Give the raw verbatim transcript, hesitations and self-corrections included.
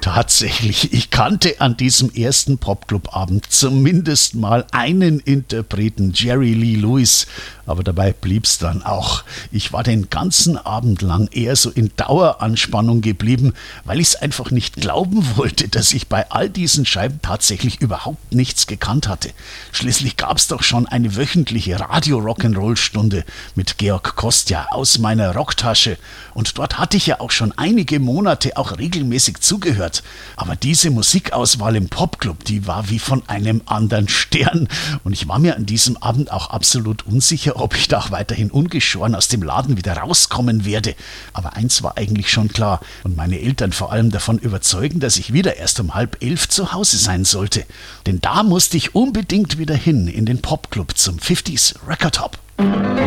Tatsächlich, ich kannte an diesem ersten Popclub-Abend zumindest mal einen Interpreten, Jerry Lee Lewis, aber dabei blieb's dann auch. Ich war den ganzen Abend lang eher so in Daueranspannung geblieben, weil ich es einfach nicht glauben wollte, dass ich bei all diesen Scheiben tatsächlich überhaupt nichts gekannt hatte. Schließlich gab's doch schon eine wöchentliche Radio-Rock'n'Roll-Stunde mit Georg Kostja aus meiner Rocktasche und dort hatte ich ja auch schon einige Monate auch regelmäßig zugehört. Aber diese Musikauswahl im Popclub, die war wie von einem anderen Stern. Und ich war mir an diesem Abend auch absolut unsicher, ob ich da auch weiterhin ungeschoren aus dem Laden wieder rauskommen werde. Aber eins war eigentlich schon klar und meine Eltern vor allem davon überzeugen, dass ich wieder erst um halb elf zu Hause sein sollte. Denn da musste ich unbedingt wieder hin in den Popclub zum fünfziger Record Hop.